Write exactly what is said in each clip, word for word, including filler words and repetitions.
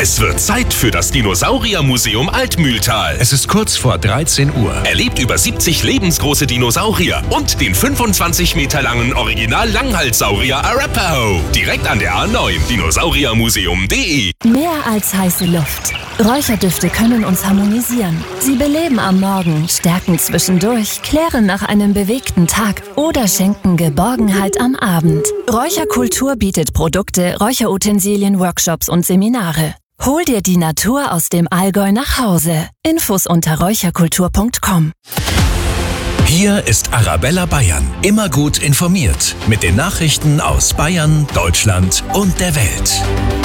Es wird Zeit für das Dinosauriermuseum Altmühltal. Es ist kurz vor dreizehn Uhr. Erlebt über siebzig lebensgroße Dinosaurier und den fünfundzwanzig Meter langen Original-Langhalssaurier Arapaho. Direkt an der A neun, dinosauriermuseum punkt de. Mehr als heiße Luft. Räucherdüfte können uns harmonisieren. Sie beleben am Morgen, stärken zwischendurch, klären nach einem bewegten Tag oder schenken Geborgenheit am Abend. Räucherkultur bietet Produkte, Räucherutensilien, Workshops und Seminare. Hol dir die Natur aus dem Allgäu nach Hause. Infos unter räucherkultur punkt com. Hier ist Arabella Bayern. Immer gut informiert. Mit den Nachrichten aus Bayern, Deutschland und der Welt.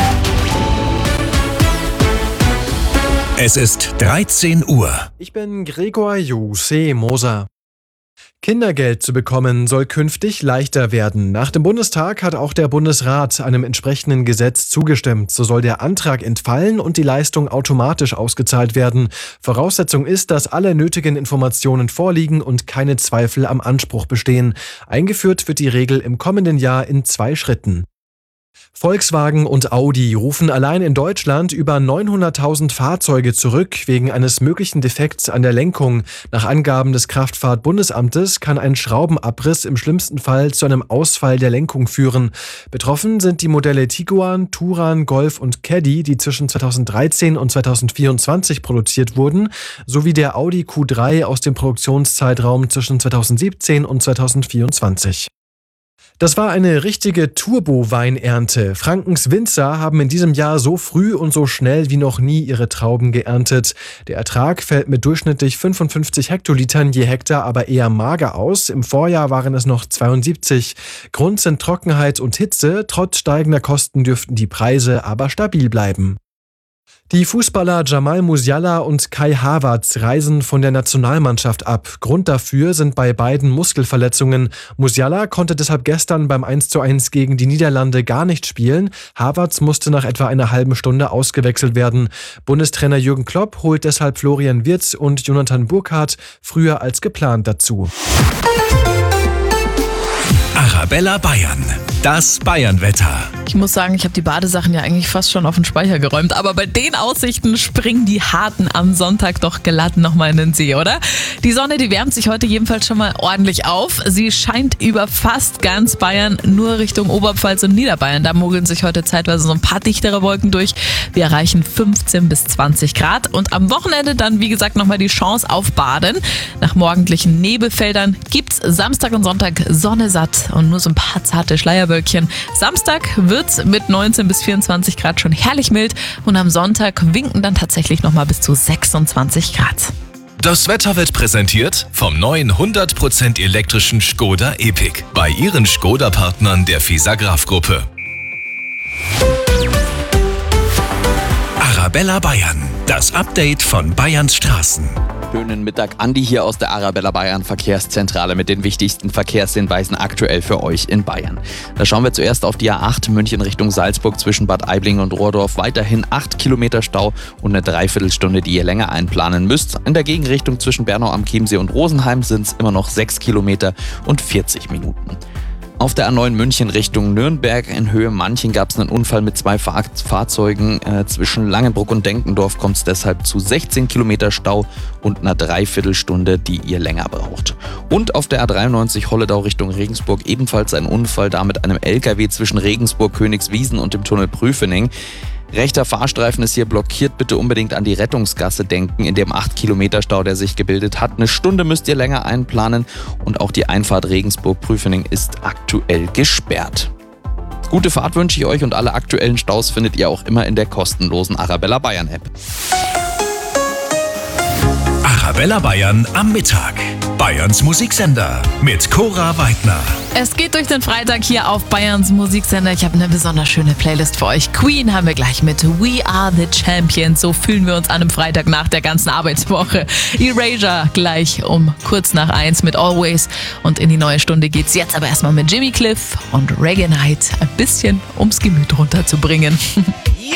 Es ist dreizehn Uhr. Ich bin Gregor Jose Moser. Kindergeld zu bekommen soll künftig leichter werden. Nach dem Bundestag hat auch der Bundesrat einem entsprechenden Gesetz zugestimmt. So soll der Antrag entfallen und die Leistung automatisch ausgezahlt werden. Voraussetzung ist, dass alle nötigen Informationen vorliegen und keine Zweifel am Anspruch bestehen. Eingeführt wird die Regel im kommenden Jahr in zwei Schritten. Volkswagen und Audi rufen allein in Deutschland über neunhunderttausend Fahrzeuge zurück wegen eines möglichen Defekts an der Lenkung. Nach Angaben des Kraftfahrtbundesamtes kann ein Schraubenabriss im schlimmsten Fall zu einem Ausfall der Lenkung führen. Betroffen sind die Modelle Tiguan, Touran, Golf und Caddy, die zwischen zweitausenddreizehn und zweitausendvierundzwanzig produziert wurden, sowie der Audi Q drei aus dem Produktionszeitraum zwischen zweitausendsiebzehn und zweitausendvierundzwanzig. Das war eine richtige Turbo-Weinernte. Frankens Winzer haben in diesem Jahr so früh und so schnell wie noch nie ihre Trauben geerntet. Der Ertrag fällt mit durchschnittlich fünfundfünfzig Hektolitern je Hektar aber eher mager aus. Im Vorjahr waren es noch zweiundsiebzig. Grund sind Trockenheit und Hitze. Trotz steigender Kosten dürften die Preise aber stabil bleiben. Die Fußballer Jamal Musiala und Kai Havertz reisen von der Nationalmannschaft ab. Grund dafür sind bei beiden Muskelverletzungen. Musiala konnte deshalb gestern beim eins zu eins gegen die Niederlande gar nicht spielen. Havertz musste nach etwa einer halben Stunde ausgewechselt werden. Bundestrainer Jürgen Klopp holt deshalb Florian Wirtz und Jonathan Burkhardt früher als geplant dazu. Arabella Bayern. Das Bayernwetter. Ich muss sagen, ich habe die Badesachen ja eigentlich fast schon auf den Speicher geräumt, aber bei den Aussichten springen die Harten am Sonntag doch glatt nochmal in den See, oder? Die Sonne, die wärmt sich heute jedenfalls schon mal ordentlich auf. Sie scheint über fast ganz Bayern, nur Richtung Oberpfalz und Niederbayern. Da mogeln sich heute zeitweise so ein paar dichtere Wolken durch. Wir erreichen fünfzehn bis zwanzig Grad und am Wochenende dann, wie gesagt, nochmal die Chance auf Baden. Nach morgendlichen Nebelfeldern gibt's Samstag und Sonntag Sonne satt und nur so ein paar zarte Schleierwölkchen. Samstag wird's mit neunzehn bis vierundzwanzig Grad schon herrlich mild und am Sonntag winken dann tatsächlich nochmal bis zu sechsundzwanzig Grad. Das Wetter wird präsentiert vom neuen hundert Prozent elektrischen Škoda Epiq bei Ihren Škoda-Partnern der Fisagraph-Gruppe. Arabella Bayern. Das Update von Bayerns Straßen. Schönen Mittag, Andi hier aus der Arabella Bayern Verkehrszentrale mit den wichtigsten Verkehrshinweisen aktuell für euch in Bayern. Da schauen wir zuerst auf die A acht München Richtung Salzburg zwischen Bad Aibling und Rohrdorf. Weiterhin acht Kilometer Stau und eine Dreiviertelstunde, die ihr länger einplanen müsst. In der Gegenrichtung zwischen Bernau am Chiemsee und Rosenheim sind es immer noch sechs Kilometer und vierzig Minuten. Auf der A neun München Richtung Nürnberg in Höhe Manching gab es einen Unfall mit zwei Fahr- Fahrzeugen. Äh, zwischen Langenbruck und Denkendorf kommt es deshalb zu sechzehn Kilometer Stau und einer Dreiviertelstunde, die ihr länger braucht. Und auf der A dreiundneunzig Holledau Richtung Regensburg ebenfalls ein Unfall, da mit einem L K W zwischen Regensburg, Königswiesen und dem Tunnel Prüfening. Rechter Fahrstreifen ist hier blockiert, bitte unbedingt an die Rettungsgasse denken, in dem acht Kilometer Stau, der sich gebildet hat. Eine Stunde müsst ihr länger einplanen und auch die Einfahrt Regensburg-Prüfening ist aktuell gesperrt. Gute Fahrt wünsche ich euch und alle aktuellen Staus findet ihr auch immer in der kostenlosen Arabella Bayern App. Arabella Bayern am Mittag. Bayerns Musiksender mit Cora Weidner. Es geht durch den Freitag hier auf Bayerns Musiksender. Ich habe eine besonders schöne Playlist für euch. Queen haben wir gleich mit We Are the Champions. So fühlen wir uns an einem Freitag nach der ganzen Arbeitswoche. Erasure gleich um kurz nach eins mit Always. Und in die neue Stunde geht's jetzt aber erstmal mit Jimmy Cliff und Reggae Night ein bisschen ums Gemüt runterzubringen.